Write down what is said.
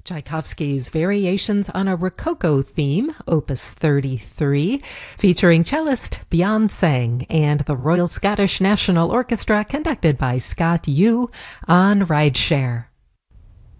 Tchaikovsky's Variations on a Rococo Theme, Opus 33, featuring cellist Bjorn Sang and the Royal Scottish National Orchestra conducted by Scott Yu on Rideshare.